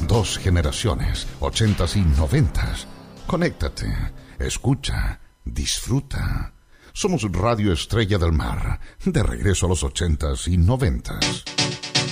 Dos generaciones, 80s y 90s. Conéctate, escucha, disfruta. Somos Radio Estrella del Mar, de regreso a los 80s y 90s.